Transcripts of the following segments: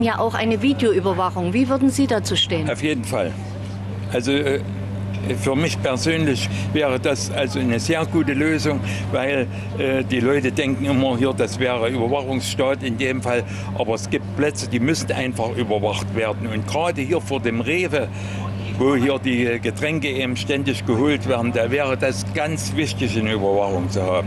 Ja, auch eine Videoüberwachung. Wie würden Sie dazu stehen? Auf jeden Fall. Also für mich persönlich wäre das also eine sehr gute Lösung, weil die Leute denken immer hier, das wäre Überwachungsstaat in dem Fall. Aber es gibt Plätze, die müssen einfach überwacht werden. Und gerade hier vor dem Rewe, wo hier die Getränke eben ständig geholt werden, da wäre das ganz wichtig, eine Überwachung zu haben.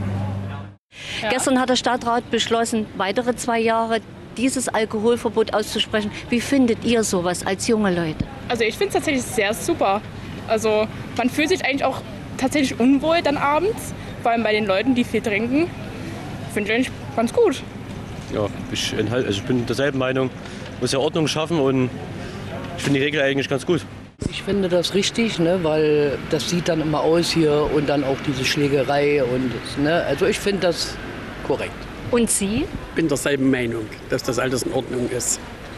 Ja. Gestern hat der Stadtrat beschlossen, weitere 2 Jahre dieses Alkoholverbot auszusprechen. Wie findet ihr sowas als junge Leute? Also ich finde es tatsächlich sehr super. Also man fühlt sich eigentlich auch tatsächlich unwohl dann abends, vor allem bei den Leuten, die viel trinken. Finde ich eigentlich ganz gut. Ja, ich bin derselben Meinung. Muss ja Ordnung schaffen und ich finde die Regel eigentlich ganz gut. Ich finde das richtig, ne, weil das sieht dann immer aus hier und dann auch diese Schlägerei. Also ich finde das korrekt. Und Sie? Ich bin derselben Meinung, dass das alles in Ordnung ist.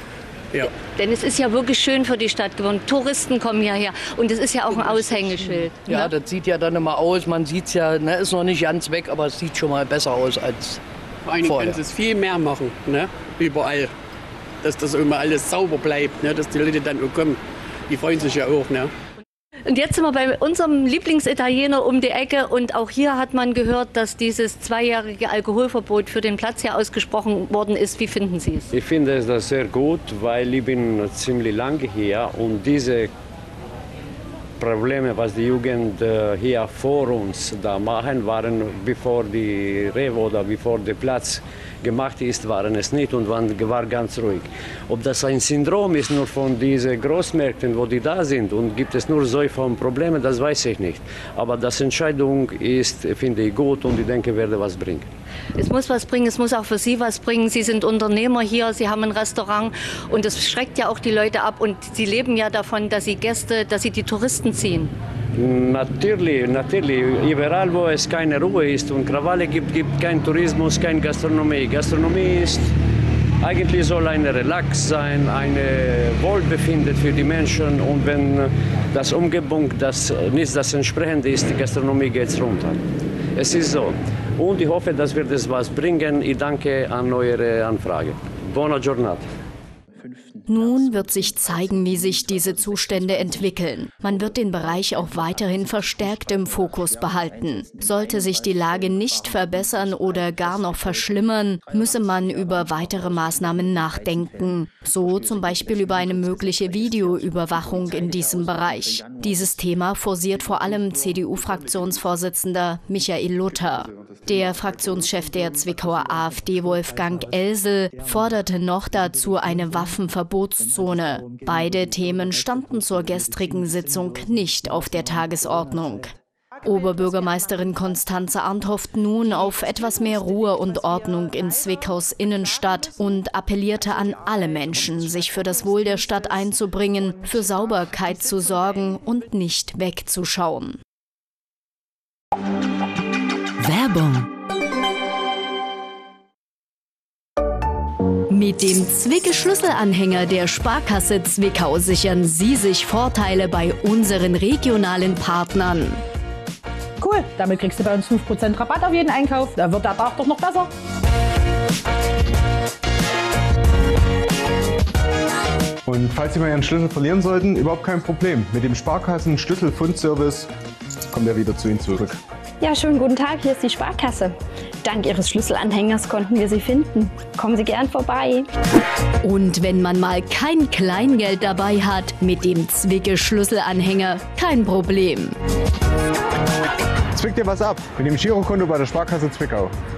Ja. Denn es ist ja wirklich schön für die Stadt geworden. Touristen kommen hierher und es ist ja auch ein Aushängeschild. Ja, ne? Das sieht ja dann immer aus. Man sieht es ja, ne, ist noch nicht ganz weg, aber es sieht schon mal besser aus als Vor allem vorher. können sie es viel mehr machen, ne? Überall. Dass das immer alles sauber bleibt, ne? Dass die Leute dann auch kommen. Die freuen sich ja auch. Ne? Und jetzt sind wir bei unserem Lieblingsitaliener um die Ecke und auch hier hat man gehört, dass dieses 2-jährige Alkoholverbot für den Platz hier ausgesprochen worden ist. Wie finden Sie es? Ich finde das sehr gut, weil ich bin ziemlich lange hier und diese Probleme, was die Jugend hier vor uns da machen, waren bevor die Rewe oder bevor der Platz gemacht ist, waren es nicht und war ganz ruhig. Ob das ein Syndrom ist nur von diesen Großmärkten, wo die da sind und gibt es nur solche Probleme, das weiß ich nicht. Aber das Entscheidung ist, finde ich gut und ich denke, werde was bringen. Es muss was bringen, es muss auch für Sie was bringen. Sie sind Unternehmer hier, Sie haben ein Restaurant und das schreckt ja auch die Leute ab und Sie leben ja davon, dass Sie die Touristen ziehen. Natürlich. Überall, wo es keine Ruhe ist und Krawalle gibt, gibt kein Tourismus, keine Gastronomie. Gastronomie ist, eigentlich soll ein Relax sein, ein Wohlbefinden für die Menschen. Und wenn das Umgebung nicht das entsprechende ist, die Gastronomie geht runter. Es ist so. Und ich hoffe, dass wir das was bringen. Ich danke an eure Anfrage. Buona giornata. Nun wird sich zeigen, wie sich diese Zustände entwickeln. Man wird den Bereich auch weiterhin verstärkt im Fokus behalten. Sollte sich die Lage nicht verbessern oder gar noch verschlimmern, müsse man über weitere Maßnahmen nachdenken. So zum Beispiel über eine mögliche Videoüberwachung in diesem Bereich. Dieses Thema forciert vor allem CDU-Fraktionsvorsitzender Michael Luther. Der Fraktionschef der Zwickauer AfD, Wolfgang Elsel, forderte noch dazu eine Waffenverbotszone. Beide Themen standen zur gestrigen Sitzung nicht auf der Tagesordnung. Oberbürgermeisterin Constanze Arndt hofft nun auf etwas mehr Ruhe und Ordnung in Zwickaus Innenstadt und appellierte an alle Menschen, sich für das Wohl der Stadt einzubringen, für Sauberkeit zu sorgen und nicht wegzuschauen. Werbung. Mit dem Zwicke-Schlüsselanhänger der Sparkasse Zwickau sichern Sie sich Vorteile bei unseren regionalen Partnern. Cool, damit kriegst du bei uns 5% Rabatt auf jeden Einkauf. Da wird der Tag doch noch besser. Und falls Sie mal Ihren Schlüssel verlieren sollten, überhaupt kein Problem. Mit dem Sparkassen-Schlüsselfundservice kommt er wieder zu Ihnen zurück. Ja, schönen guten Tag, hier ist die Sparkasse. Dank Ihres Schlüsselanhängers konnten wir Sie finden. Kommen Sie gern vorbei. Und wenn man mal kein Kleingeld dabei hat, mit dem Zwicke-Schlüsselanhänger kein Problem. Zwick dir was ab mit dem Girokonto bei der Sparkasse Zwickau.